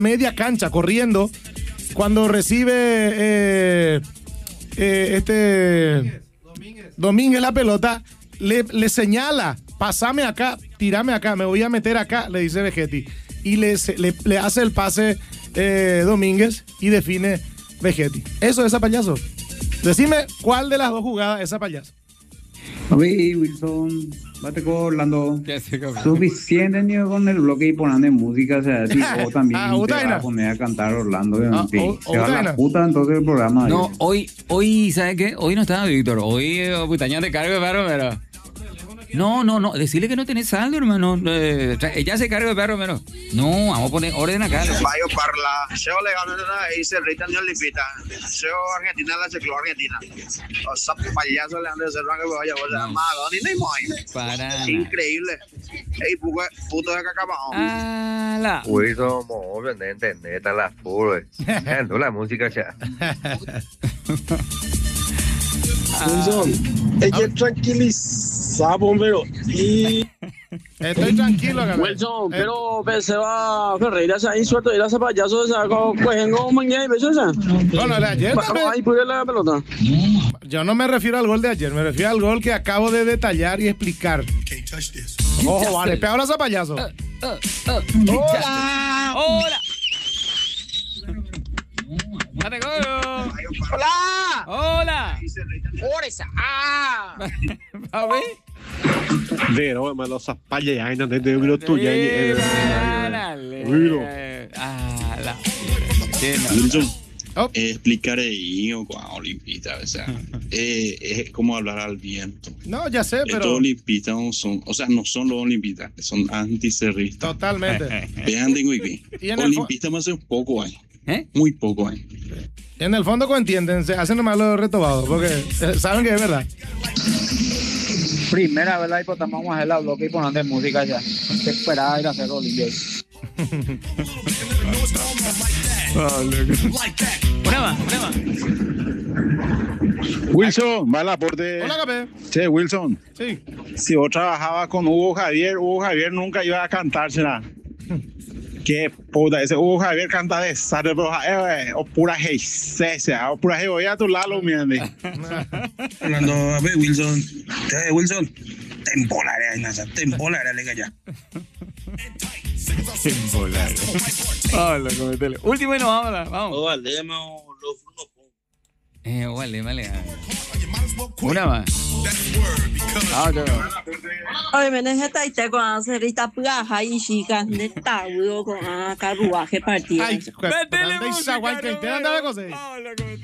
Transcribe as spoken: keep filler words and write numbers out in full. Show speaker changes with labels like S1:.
S1: media cancha corriendo cuando recibe eh, eh, este Domínguez la pelota, le, le señala, pasame acá, tirame acá, me voy a meter acá, le dice Vegetti, y le, le, le hace el pase eh, Domínguez y define Vegetti. Eso es Zapallazo. Decime cuál de las dos jugadas es Zapallazo.
S2: Oye, Wilson, bate con Orlando. Suficiente ni con el bloque y ponen de música, o sea, si vos también
S1: Ah,
S2: te
S1: Utaina.
S2: vas a poner a cantar Orlando.
S1: Ah,
S2: sí.
S1: o-
S2: Se va a
S1: Utaina.
S2: la puta entonces el programa.
S3: No,
S2: ahí.
S3: hoy, hoy, ¿sabes qué? Hoy no estaba Víctor. Hoy, eh, Putaña, te cargo de perro, pero. No, no, no. Decirle que no tenés saldo, hermano. Eh, tra- ella se carga de perro, pero. No, vamos a poner orden acá.
S4: Bayo parla, yo le gano una y se rita ni olipita. Yo Argentina la ciclo Argentina. O sea, payaso le han de ser que vaya a volver mago, ni ni muy.
S3: Para. nada.
S4: Increíble. Ey, puto, puto de cacabao.
S3: Ah, la.
S5: Wilson, mo, no entendés, está la fure. No la música ya.
S6: Wilson, hay que tranquilizar, bombero. Y
S1: Estoy tranquilo, acá.
S6: Wilson,
S1: Eh,
S6: pero pues, se va Ferreira, se ha insuelto y la Zapallazo, se va cogiendo mañana y besos.
S1: Bueno, el de ayer también.
S6: Ahí pude la pelota.
S1: Yo no me refiero al gol de ayer, me refiero al gol que acabo de detallar y explicar. Ojo, vale, pega ahora Zapallazo.
S3: ¡Hola! ¡Hola! ¡Date gol!
S4: ¡Hola!
S3: ¡Hola!
S4: ¡Por esa! ¡Ah!
S3: A ver.
S7: Vero, ma lo sapaglia e ainda dentro do tuyo.
S3: Ah, la.
S8: Wilson,
S1: Oh.
S8: eh, explicaré con olimpista, o sea, eh, es como hablar al viento.
S1: No, ya sé,
S8: Estos
S1: pero
S8: olimpistas no son, o sea, no son los olimpistas, son anticerristas.
S1: totalmente.
S8: Vean, tengo aquí.
S1: Y en el fo-
S8: Olimpistas más un poco hay,
S3: ¿Eh?
S8: muy poco hay.
S1: En el fondo entienden, se hacen nomás los retobados, porque eh, saben que es verdad.
S2: Primera vez la hipotama, vamos a hacer la bloque y ponen de música ya. Te esperaba ir a hacer Olimpia.
S3: Una más, una más.
S7: Wilson, va el aporte.
S1: Hola, Capé.
S7: Che, Wilson,
S1: Sí.
S7: si vos trabajabas con Hugo Javier, Hugo Javier nunca iba a cantársela. Qué puta, ese Hugo Javier canta de sale, pero eh, o pura heisesia, o pura hey, voy a tu lado, mi ande.
S4: Hablando, a ver, Wilson. Eh, Wilson. Temporaria, Nasa. Temporaria, le ya.
S3: Ah, loco, metele. Último y nos vamos, la- vamos.
S4: Oh, vale, ya me lo fruto.
S3: Eh, vale, vale. Una más. Ah, yo.
S9: Oi, menes esta ite con hacer esta plaja y chica de tablo con carruaje partido.
S1: Ay,
S3: Métele
S1: anda y
S3: música,
S1: zaguay, que te
S3: Romero.
S1: anda la cosa ahí.
S3: Ah, loco,